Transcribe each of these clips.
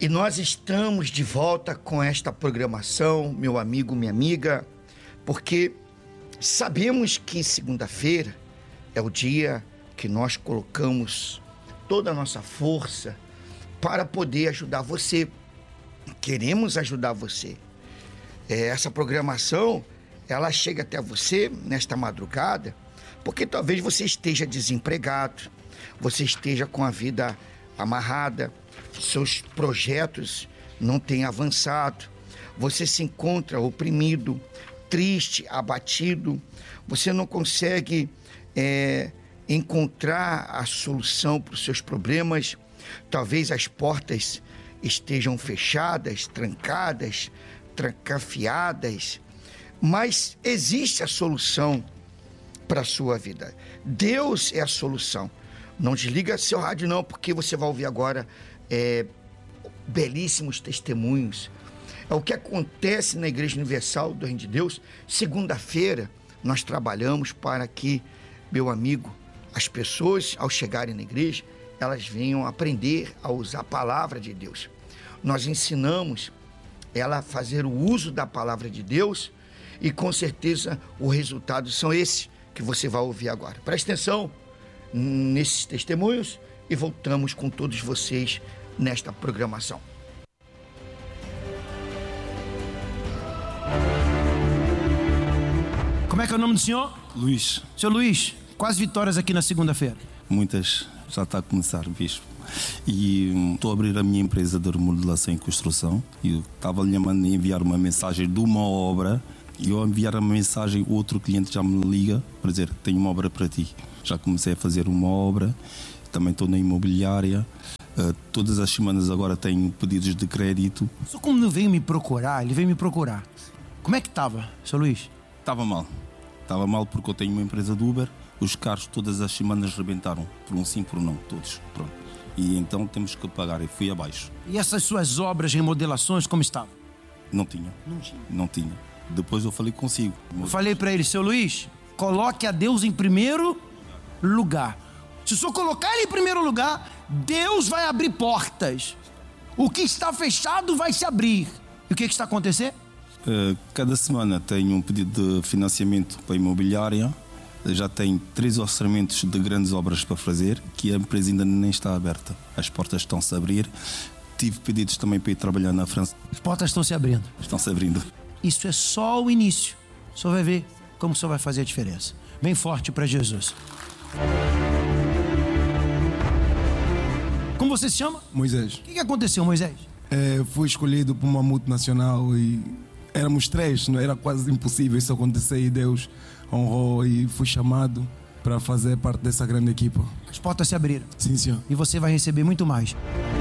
E nós estamos de volta com esta programação, meu amigo, minha amiga, porque sabemos que segunda-feira é o dia que nós colocamos toda a nossa força para poder ajudar você. Queremos ajudar você. Essa programação, ela chega até você nesta madrugada, porque talvez você esteja desempregado, você esteja com a vida amarrada, seus projetos não têm avançado, você se encontra oprimido, triste, abatido, você não consegue encontrar a solução para os seus problemas, talvez as portas estejam fechadas, trancadas, trancafiadas, mas existe a solução para a sua vida. Deus é a solução. Não desliga seu rádio não, porque você vai ouvir agora belíssimos testemunhos. É o que acontece na Igreja Universal do Reino de Deus. Segunda-feira nós trabalhamos para que, meu amigo, as pessoas ao chegarem na igreja, elas venham aprender a usar a palavra de Deus. Nós ensinamos ela a fazer o uso da palavra de Deus e com certeza os resultados são esses que você vai ouvir agora. Preste atenção nesses testemunhos e voltamos com todos vocês nesta programação. Como é que é o nome do senhor? Luís. Seu Luís, quais vitórias aqui na segunda-feira? Muitas, já está a começar, bispo. E estou a abrir a minha empresa de remodelação e construção. E estava-lhe a enviar uma mensagem de uma obra. E ao enviar a mensagem, o outro cliente já me liga para dizer: tenho uma obra para ti. Já comecei a fazer uma obra, também estou na imobiliária. Todas as semanas agora tenho pedidos de crédito. Só como não veio me procurar, ele veio me procurar. Como é que estava, seu Luís? Estava mal. Estava mal porque eu tenho uma empresa de Uber. Os carros todas as semanas rebentaram. Por um sim, por um não, todos. Pronto. E então temos que pagar. E fui abaixo. E essas suas obras, remodelações, como estavam? Não tinha. Não tinha. Depois eu falei consigo. Eu falei para ele: seu Luís, coloque a Deus em primeiro lugar. Se o senhor colocar ele em primeiro lugar, Deus vai abrir portas. O que está fechado vai se abrir. E o que está acontecendo? Cada semana tenho um pedido de financiamento para a imobiliária. Já tenho 3 orçamentos de grandes obras para fazer, que a empresa ainda nem está aberta. As portas estão-se a abrir. Tive pedidos também para ir trabalhar na França. As portas estão-se abrindo. Estão-se abrindo. Isso é só o início. O senhor vai ver como o senhor vai fazer a diferença. Bem forte para Jesus. Como você se chama? Moisés. O que aconteceu, Moisés? Fui escolhido por uma multinacional e éramos 3, não era quase impossível isso acontecer, e Deus honrou e fui chamado para fazer parte dessa grande equipa. As portas se abriram. Sim, senhor. E você vai receber muito mais.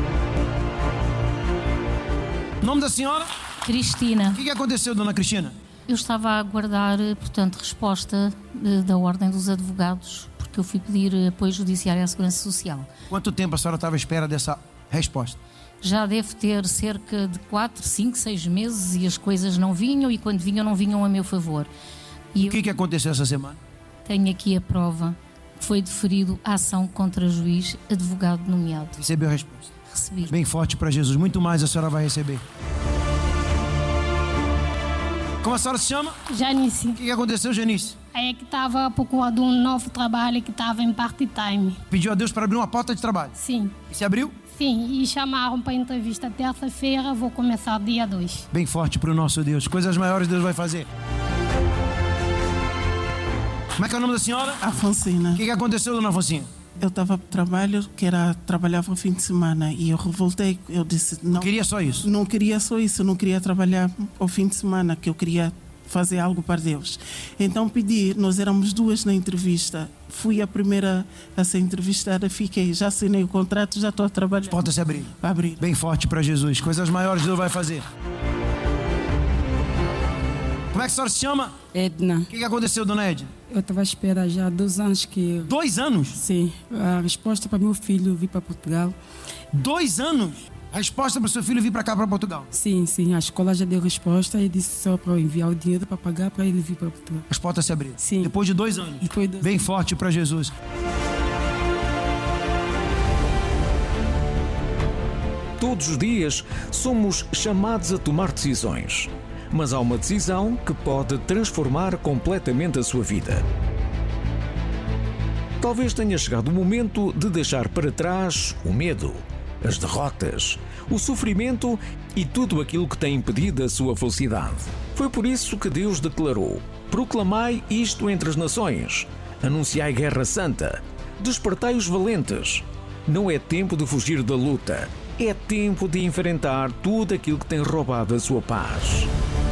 Nome da senhora? Cristina. O que aconteceu, dona Cristina? Eu estava a aguardar, portanto, resposta da Ordem dos Advogados, porque eu fui pedir apoio judiciário à Segurança Social. Quanto tempo a senhora estava à espera dessa resposta? Já deve ter cerca de 4, 5, 6 meses e as coisas não vinham, e quando vinham, não vinham a meu favor. E o que aconteceu essa semana? Tenho aqui a prova. Foi deferido a ação contra juiz, advogado nomeado. Recebeu a resposta? Recebi. Bem forte para Jesus. Muito mais a senhora vai receber. Como a senhora se chama? Janice. O que aconteceu, Janice? É que estava procurando um novo trabalho que estava em part-time. Pediu a Deus para abrir uma porta de trabalho? Sim. E se abriu? Sim, e chamaram para entrevista terça-feira, vou começar dia 2. Bem forte para o nosso Deus. Coisas maiores Deus vai fazer. Como é que é o nome da senhora? Afonsina. O que aconteceu, dona Afonsina? Eu estava trabalho, trabalhava no fim de semana e eu revoltei. Eu disse, não. Queria só isso? Não queria só isso, não queria trabalhar ao fim de semana, que eu queria fazer algo para Deus. Então pedi, nós éramos 2 na entrevista. Fui a primeira a ser entrevistada, fiquei, já assinei o contrato, já estou a trabalhar. Porta se abrir. Abrir. Bem forte para Jesus. Coisas maiores Deus vai fazer. Como é que a senhora se chama? Edna. O que aconteceu, dona Edna? Eu estava à espera já há 2 anos que... 2 anos? Sim. A resposta para meu filho vir para Portugal. 2 anos? A resposta para o seu filho vir para cá, para Portugal? Sim, sim. A escola já deu resposta e disse só para eu enviar o dinheiro para pagar para ele vir para Portugal. As portas se abriram? Sim. Depois de 2 anos? Depois de 2 Bem forte para Jesus. todos os dias, somos chamados a tomar decisões. Mas há uma decisão que pode transformar completamente a sua vida. Talvez tenha chegado o momento de deixar para trás o medo, as derrotas, o sofrimento e tudo aquilo que tem impedido a sua felicidade. Foi por isso que Deus declarou: proclamai isto entre as nações, anunciai guerra santa, despertai os valentes. Não é tempo de fugir da luta, é tempo de enfrentar tudo aquilo que tem roubado a sua paz.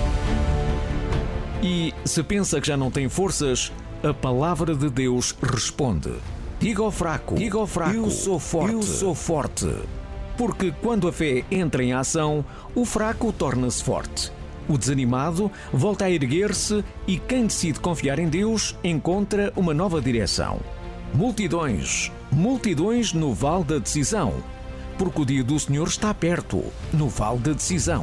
E se pensa que já não tem forças, a palavra de Deus responde: diga ao fraco, eu sou forte. Porque quando a fé entra em ação, o fraco torna-se forte. O desanimado volta a erguer-se e quem decide confiar em Deus encontra uma nova direção. Multidões no vale da decisão, porque o dia do Senhor está perto, no vale da decisão.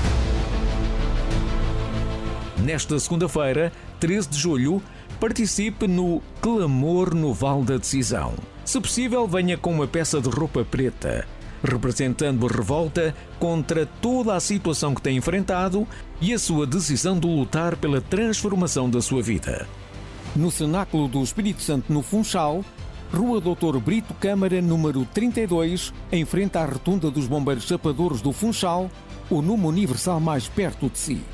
Nesta segunda-feira, 13 de julho, participe no Clamor no Vale da Decisão. Se possível, venha com uma peça de roupa preta, representando a revolta contra toda a situação que tem enfrentado e a sua decisão de lutar pela transformação da sua vida. No Cenáculo do Espírito Santo, no Funchal, Rua Dr. Brito Câmara, número 32, em frente à Rotunda dos Bombeiros Chapadores do Funchal, o número universal mais perto de si.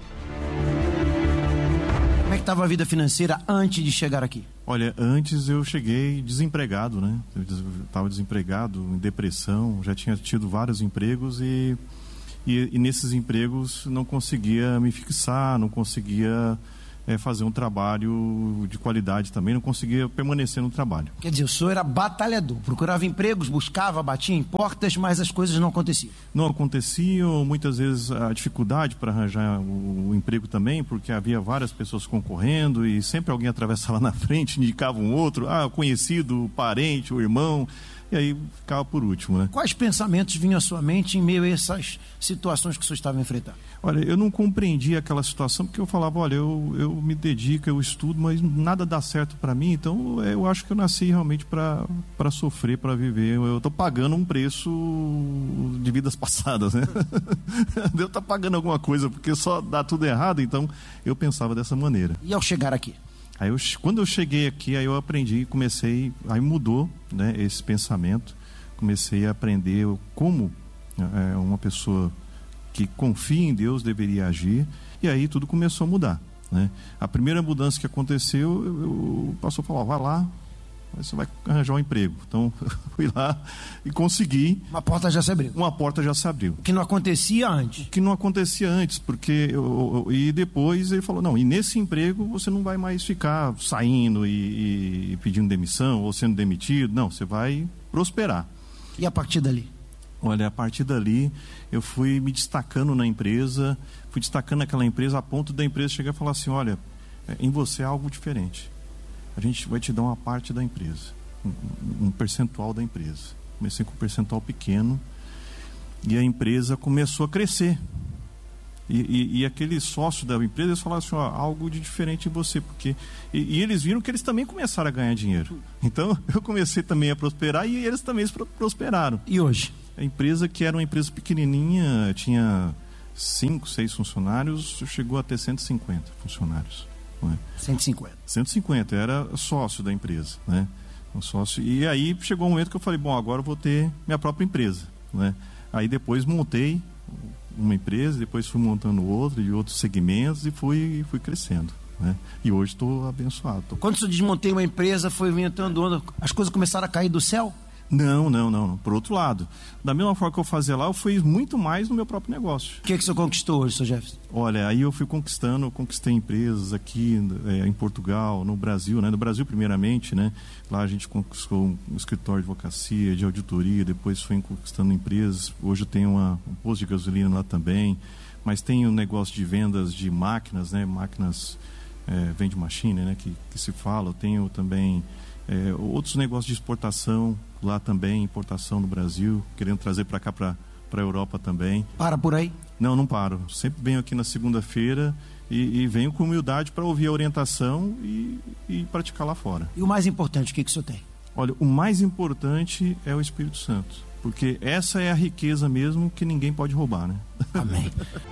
Como é que estava a vida financeira antes de chegar aqui? Olha, antes eu cheguei desempregado, né? Eu estava desempregado, em depressão, já tinha tido vários empregos e nesses empregos não conseguia me fixar, não conseguia fazer um trabalho de qualidade também, não conseguia permanecer no trabalho. Quer dizer, o senhor era batalhador, procurava empregos, buscava, batia em portas, mas as coisas não aconteciam. Não aconteciam, muitas vezes a dificuldade para arranjar o emprego também, porque havia várias pessoas concorrendo e sempre alguém atravessava na frente, indicava um outro, conhecido, parente, o irmão, e aí ficava por último, né? Quais pensamentos vinham à sua mente em meio a essas situações que o senhor estava enfrentando? Olha, eu não compreendia aquela situação, porque eu falava, olha, eu me dedico, eu estudo, mas nada dá certo para mim, então eu acho que eu nasci realmente para sofrer, para viver. Eu estou pagando um preço de vidas passadas, né? Deus está pagando alguma coisa, porque só dá tudo errado, então eu pensava dessa maneira. E ao chegar aqui? Aí quando eu cheguei aqui, aí eu aprendi, aí mudou, né, esse pensamento, comecei a aprender como uma pessoa que confia em Deus deveria agir, e aí tudo começou a mudar, né? A primeira mudança que aconteceu, o pastor falou, vai lá, você vai arranjar um emprego. Então, fui lá e consegui. Uma porta já se abriu. Uma porta já se abriu. O que não acontecia antes. O que não acontecia antes, porque e depois ele falou, não, e nesse emprego você não vai mais ficar saindo e pedindo demissão ou sendo demitido, não, você vai prosperar. E a partir dali? Olha, a partir dali eu fui me destacando na empresa, fui destacando aquela empresa a ponto da empresa chegar e falar assim, olha, em você há algo diferente. A gente vai te dar uma parte da empresa, um percentual da empresa. Comecei com um percentual pequeno e a empresa começou a crescer. E aquele sócio da empresa, eles falaram assim, algo de diferente em você, porque... E eles viram que eles também começaram a ganhar dinheiro. Então, eu comecei também a prosperar e eles também prosperaram. E hoje? A empresa, que era uma empresa pequenininha, tinha 5, 6 funcionários, chegou a ter 150 funcionários. 150, era sócio da empresa, né? Um sócio. E aí chegou um momento que eu falei, bom, agora eu vou ter minha própria empresa, né? Aí depois montei uma empresa, depois fui montando outra de outros segmentos e fui crescendo, né? E hoje estou abençoado. Quando você desmontei uma empresa, foi inventando onda, as coisas começaram a cair do céu? Não. Por outro lado, da mesma forma que eu fazia lá, eu fiz muito mais no meu próprio negócio. O que o senhor conquistou hoje, Sr. Jefferson? Olha, aí eu fui conquistei empresas aqui em Portugal, no Brasil, né? No Brasil primeiramente, né? Lá a gente conquistou um escritório de advocacia, de auditoria, depois fui conquistando empresas. Hoje eu tenho um posto de gasolina lá também, mas tem um negócio de vendas de máquinas, né? Máquinas, vende machine, né? Que se fala. Eu tenho também outros negócios de exportação, lá também, importação no Brasil, querendo trazer para cá, para a Europa também. Para por aí? Não paro. Sempre venho aqui na segunda-feira e venho com humildade para ouvir a orientação e praticar lá fora. E o mais importante, o que o senhor tem? Olha, o mais importante é o Espírito Santo. Porque essa é a riqueza mesmo que ninguém pode roubar, né? Amém.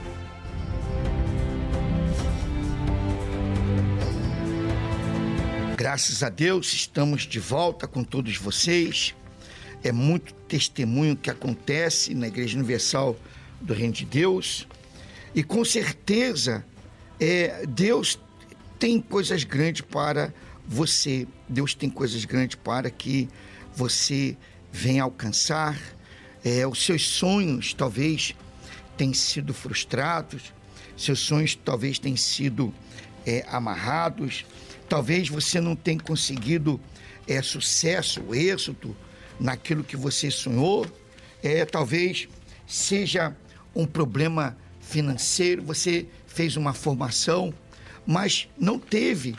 Graças a Deus, estamos de volta com todos vocês. É muito testemunho que acontece na Igreja Universal do Reino de Deus. E com certeza, Deus tem coisas grandes para você. Deus tem coisas grandes para que você venha alcançar. Os seus sonhos talvez tenham sido frustrados. Seus sonhos talvez tenham sido amarrados. Talvez você não tenha conseguido sucesso, êxito naquilo que você sonhou. Talvez seja um problema financeiro. Você fez uma formação, mas não teve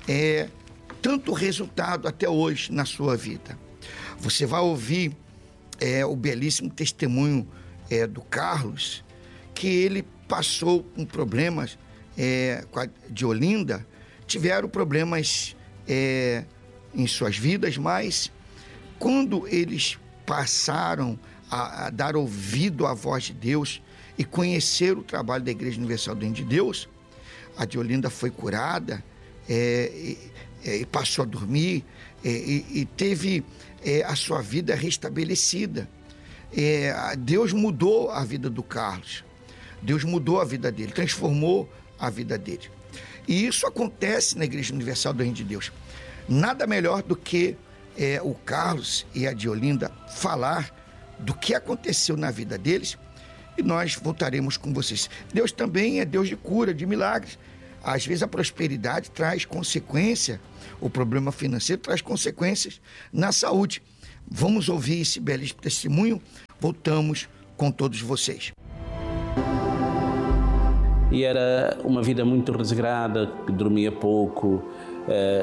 tanto resultado até hoje na sua vida. Você vai ouvir o belíssimo testemunho do Carlos, que ele passou com problemas de Olinda. Tiveram problemas em suas vidas, mas quando eles passaram a dar ouvido à voz de Deus e conhecer o trabalho da Igreja Universal do Reino de Deus, a de Olinda foi curada e passou a dormir e teve a sua vida restabelecida. Deus mudou a vida do Carlos, Deus mudou a vida dele, transformou a vida dele. E isso acontece na Igreja Universal do Reino de Deus. Nada melhor do que o Carlos e a Diolinda falar do que aconteceu na vida deles, e nós voltaremos com vocês. Deus também é Deus de cura, de milagres. Às vezes a prosperidade traz consequência, o problema financeiro traz consequências na saúde. Vamos ouvir esse belíssimo testemunho, voltamos com todos vocês. E era uma vida muito regrada, dormia pouco,